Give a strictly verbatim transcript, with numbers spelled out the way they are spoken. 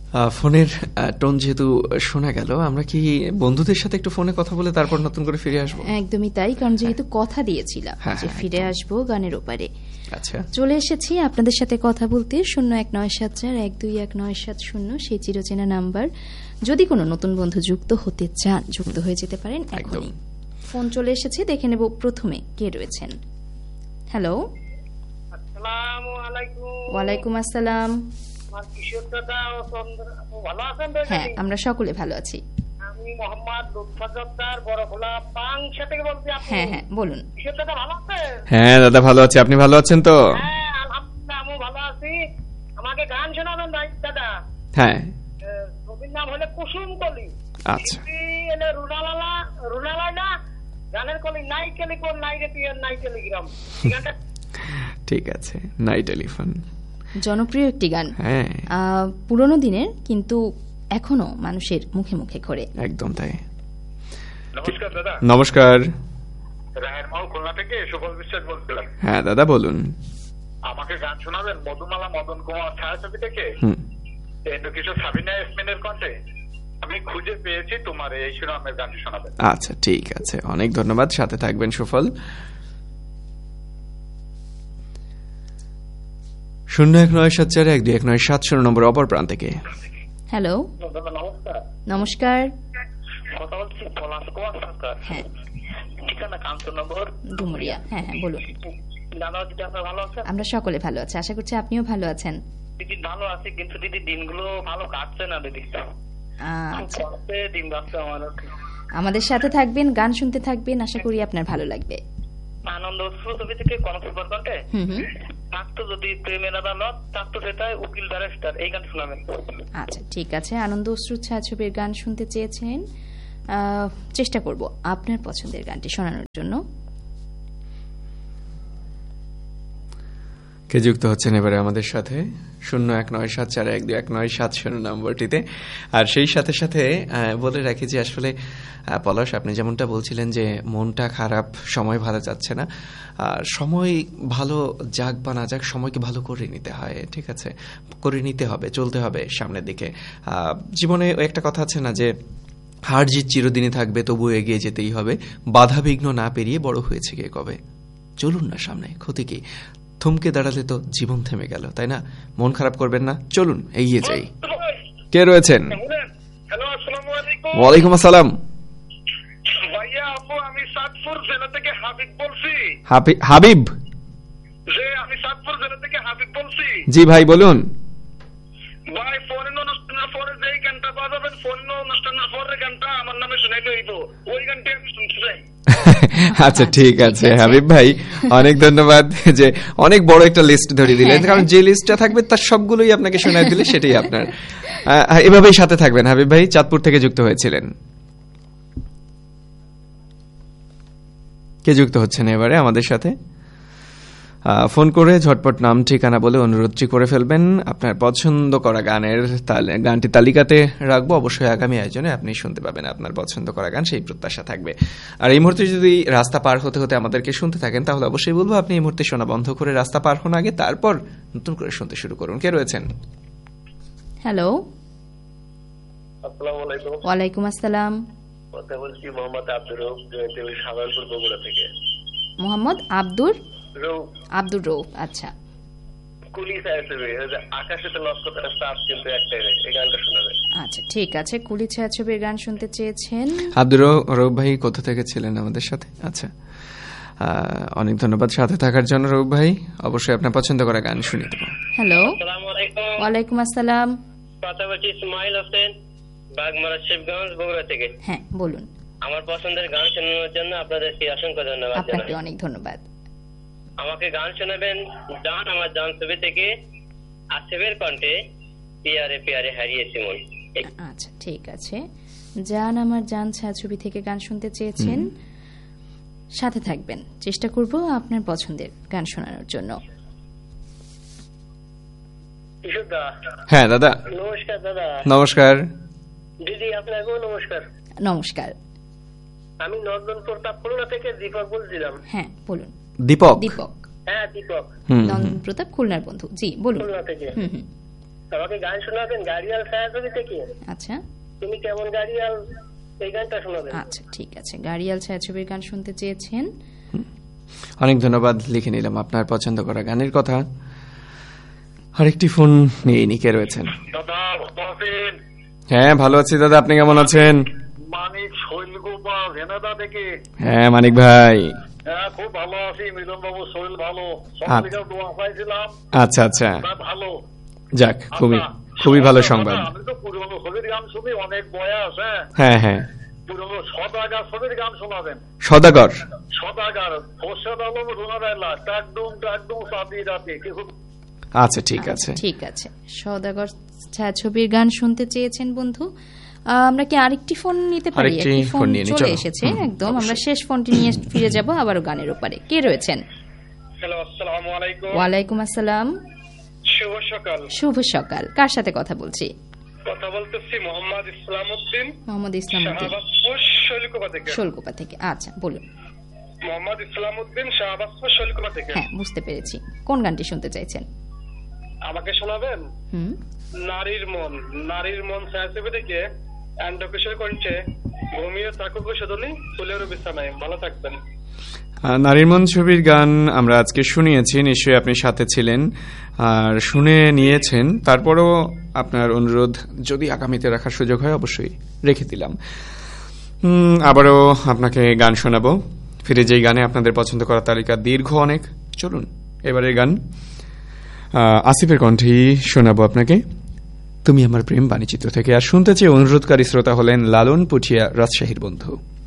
ফোনের টোন যেহেতু শোনা গেল, আমরা কি বন্ধুদের সাথে একটু ফোনে কথা বলে তারপর নতুন করে ফিরে আসবো? একদমই তাই, কারণ যেহেতু কথা দিয়েছিলাম যে ফিরে আসবো গানের ওপারে। আচ্ছা, চলে এসেছি আপনাদের সাথে কথা বলতে। শূন্য এক নয় সাত চার এক দুই এক নয় সাত শূন্য সেই চিরচেনা নাম্বার। যদি কোনো নতুন বন্ধু যুক্ত হতে চান, যুক্ত হয়ে যেতে পারেন এখনই। ফোন চলে এসেছে, দেখে নেব প্রথমে কে রয়েছেন। হ্যালো, ওয়ালাইকুম আসসালাম। হ্যাঁ, আমরা সকলে ভালো আছি। আমি মোহাম্মদ লুৎফর জব্বার বড়খোলা পাংশা থেকে বলছি। হ্যাঁ হ্যাঁ বলুন। কিশোর দাদা ভালো আছেন? হ্যাঁ দাদা ভালো আছি, আপনি ভালো আছেন তো? হ্যাঁ আলহামদুলিল্লাহ, আমি ভালো আছি। আমাকে গান শোনাবেন দাদা? হ্যাঁ, ছবির নাম হলো কুসুম কলি। আচ্ছা, এলে রুনালালা রুনালাইনা গানের কলি নাই টেলিফোন নাই রেডিও নাই টেলিগ্রাম। ঠিক আছে, নাই টেলিফোন জনপ্রিয় একটি গান, হ্যাঁ, পুরনো দিনের, কিন্তু এখনো মানুষের মুখে মুখে ঘোরে। একদম তাই। নমস্কার দাদা। নমস্কার, রায়ের মাল খুলনা থেকে সুফল বিশ্বাস বলছিলাম। হ্যাঁ দাদা বলুন। আমাকে গান শোনাবেন মধুমালা মদন কুমার ছায়াছবি থেকে। হুম, কিন্তু কিছু সাবিনা ইয়াসমিনের কণ্ঠে আমি খুঁজে পেয়েছি তোমার, এই শিরোনামের গানটি শোনাবেন। আচ্ছা ঠিক আছে, অনেক ধন্যবাদ, সাথে থাকবেন সুফল। শূন্য এক নয় সাত চার এক দুই এক নয় সাত শূন্য নম্বর অপর প্রান্ত থেকে। হ্যালো, নমস্কার। নমস্কার, কথা বলছি পলাশ কুমার সরকার। হ্যাঁ, ঠিকানা কাঞ্চননগর, ডুমুরিয়া। হ্যাঁ হ্যাঁ বলুন। দাদা দিদি আপনার ভালো আছেন? আমরা সকলে ভালো আছি, আশা করছি আপনিও ভালো আছেন। দিদি ভালো আছে, কিন্তু দিদি দিনগুলো ভালো কাটছে না দিদি। আচ্ছা, দিন যাচ্ছে আমার। আমাদের সাথে থাকবেন, গান শুনতে থাকবেন, আশা করি আপনার ভালো লাগবে। আনন্দ ছবি থেকে কনকসুপার কণ্ঠে হুম হুম থাকতো যদি প্রেমের আদালত, থাকতো সেটাই উকিল ব্যারিস্টার, এই গান শোনাবেন। আচ্ছা ঠিক আছে, আনন্দ অশ্রু ছায়াছবির গান শুনতে চেয়েছেন, চেষ্টা করব আপনার পছন্দের গানটি শোনানোর জন্য। কে যুক্ত হচ্ছেন এবারে আমাদের সাথে? শূন্য এক নয় সাত চার এক দুই এক নয় সাত শূন্য নম্বরটিতে। আর সেই সাথে সাথে বলে রাখি যে আসলে পলাশ, আপনি যেমনটা বলছিলেন যে মনটা খারাপ, সময় ভালো যাচ্ছে না, সময় ভালো যাক বা না যাক, সময়কে ভালো করে নিতে হয়, ঠিক আছে, করে নিতে হবে, চলতে হবে সামনের দিকে। জীবনে একটা কথা আছে না যে হার জিত চিরদিনই থাকবে, তবু এগিয়ে যেতেই হবে, বাধা বিঘ্ন না পেরিয়ে বড় হয়েছে কে কবে। চলুন না সামনে, ক্ষতি কি? থমকে দাঁড়ালে তো জীবন থেমে গেল, তাই না? মন খারাপ করবেন না, চলুন এগিয়ে যাই। কে রয়েছেন? ওয়ালাইকুম আসসালাম। ভাইয়া আপু, আমি সাতপুর জেলা থেকে হাবিব বলছি। হাবিব? আমি সাতপুর জেলা থেকে হাবিব বলছি। জি ভাই বলুন। ভাই ফোনের অনুষ্ঠানের পরে যে গানটা বাজাবেন, ফোনের অনুষ্ঠানের পরে গানটা আমার নামে শুনে লইব, ওই গানটি আমি শুনতে চাই। আচ্ছা ঠিক আছে হাবিব ভাই, অনেক ধন্যবাদ যে অনেক বড় একটা লিস্ট ধরিয়ে দিলেন, কারণ যে লিস্টটা থাকবে তার সবগুলোই আপনাকে শোনায় দিলে সেটাই আপনার। এভাবেই সাথে থাকবেন হাবিব ভাই, চাঁদপুর থেকে যুক্ত হয়েছিলেন। কে যুক্ত হচ্ছেন এবারে আমাদের সাথে? ফোন করে ঝটপট নাম ঠিকানা বলে অনুরোধটি করে ফেলবেন। আপনার পছন্দ করা গানের গানটি তালিকাতে রাখবো, অবশ্যই আগামী আয়োজনে আপনি শুনতে পাবেন আপনার পছন্দ করা গান, সেই প্রত্যাশা থাকবে। আর এই মুহূর্তে যদি রাস্তা পার হতে হতে আমাদেরকে শুনতে থাকেন, তাহলে অবশ্যই বলবো আপনি এই মুহূর্তে শোনা বন্ধ করে রাস্তা পার হন আগে, তারপর নতুন করে শুনতে শুরু করুন। কে রয়েছেন? হ্যালো, আসসালামু আলাইকুম। ওয়ালাইকুম আসসালাম। কথা বলছি মোহাম্মদ আব্দুর রউফ, সাভারপুর বগুড়া থেকে। মোহাম্মদ আব্দুর রউফ? আব্দুর রউফ, আচ্ছা। কুলি ছায়াছবি, আকাশে তো লক্ষ তারা চাঁদ কিন্তু একটাই, এই গানটা শোনাবেন। আচ্ছা ঠিক আছে, কুলি ছায়াছবির গান শুনতে চেয়েছেন। আব্দুর রউফ ভাই কোথা থেকে ছিলেন আমাদের সাথে? আচ্ছা, অনেক ধন্যবাদ সাথে থাকার জন্য রউফ ভাই, অবশ্যই আপনার পছন্দ করা গান শুনিয়ে দেব। হ্যালো, আসসালামু আলাইকুম। ওয়ালাইকুম আসসালাম। কথা বলছি ইসমাইল হোসেন, বাগমারা শিবগঞ্জ বগুড়া থেকে। হ্যাঁ বলুন। আমার পছন্দের গান শোনানোর জন্য আপনাদেরকে অসংখ্য ধন্যবাদ। আপনাকে অনেক ধন্যবাদ। আমাকে গান শোনাবেন জান আমার জান ছবি থেকে আসিফের কণ্ঠে, পিয়ারে পিয়ারে হারিয়েছি মন। আচ্ছা ঠিক আছে, জান আমার জান ছায়াছবি থেকে গান শুনতে চেয়েছেন, সাথে থাকবেন, চেষ্টা করব আপনার পছন্দের গান শোনানোর জন্য। হ্যাঁ দাদা। নমস্কার দাদা। নমস্কার দিদি, আপনাকেও নমস্কার। নমস্কার। আমি নন্দন প্রতাপ খুলনা থেকে দীপক বলছিলাম। হ্যাঁ বলুন। দীপক? দীপক, হ্যাঁ দীপক। নন্দন প্রতাপ খুলনার বন্ধু, জি বলুন। খুলনা থেকে। হুম হুম আমাকে গান শোনাবেন গাড়িয়াল ছায়াছবি থেকে। আচ্ছা তুমি কেমন গাড়িয়াল, এই গানটা শোনাবেন। আচ্ছা ঠিক আছে, গাড়িয়াল ছায়াছবির গান শুনতে চেয়েছেন। অনেক ধন্যবাদ, লিখে নিলাম আপনার পছন্দ করা গানের কথা। আরেকটি ফোন নিয়ে নিকে রয়েছেন। দাদা ভালো আছেন? হ্যাঁ ভালো আছি দাদা, আপনি কেমন আছেন? মানিক শৈলগোপা ভেনাদা থেকে। হ্যাঁ মানিক ভাই। হ্যাঁ খুব ভালো আছি, মিলন বাবু শরীর ভালো, আচ্ছা। সব দোয়া পাইছিলাম। আচ্ছা আচ্ছা, ভালো, যাক খুবই খুবই ভালো সংবাদ। আমি তো পুরনো ছবির গান শুনি, অনেক বয়স। হ্যাঁ হ্যাঁ হ্যাঁ, পুরনো সদাগার ছবির গান শোনাবেন। সদাগর সদাগার খোরশেদ আলম রুনারাইলা টাকডুম টাকডুম সাদি রাতে কিছু। আচ্ছা ঠিক আছে ঠিক আছে, সওদাগর ছায়াছবির গান শুনতে চেয়েছেন বন্ধু। আহ, আমরা কি আরেকটি ফোন নিতে পারি? আরেকটি একটি ফোন ফোন নিয়ে নিই, চলে চলো। এসেছে হুম, একদম। অবশ্যই। আমরা শেষ ফোনটি নিয়ে ফিরে যাব আবারও গানের উপরে। কে রয়েছেন? হ্যালো, আসসালামু আলাইকুম। ওয়ালাইকুম আসসালাম, শুভ সকাল। শুভ সকাল। কার সাথে কথা বলছি? কথা বলতেছি মোহাম্মদ ইসলামউদ্দিন, মোহাম্মদ ইসলামউদ্দিন, শাহবাজপুর শৈলকুপা থেকে। শোলকুপা থেকে। আচ্ছা বলুন। মোহাম্মদ ইসলামউদ্দিন, শাহবাজপুর শৈলকুপা থেকে। হ্যাঁ বুঝতে পেরেছি, কোন গানটি শুনতে চাইছেন? আমাকে শোনাবেন হুম, নারীর মন। নারীর মন ছায়াছবি থেকে অ্যান্ডকিশোর কণ্ঠে ঘুমিয়ে থাকুক সদনী ফুলের বিছানায়। ভালো থাকবেন। আহ, নারীর মন ছবির গান আমরা আজকে শুনিয়েছি, নিশ্চয়ই আপনি সাথে ছিলেন আর শুনে নিয়েছেন। তারপরও আপনার অনুরোধ যদি আগামীতে রাখার সুযোগ হয় অবশ্যই রেখে দিলাম। উম, আবারও আপনাকে গান শোনাবো, ফিরে যেই গানে আপনাদের পছন্দ করা তালিকা দীর্ঘ অনেক। চলুন এবারের গান আহ, আসিফের কণ্ঠেই শোনাবো আপনাকে, তুমি আমার প্রেম বাণী চিত্র থেকে। আর শুনতে চেয়ে অনুরোধকারী শ্রোতা হলেন লালন পুঠিয়া, রাজশাহীর বন্ধু।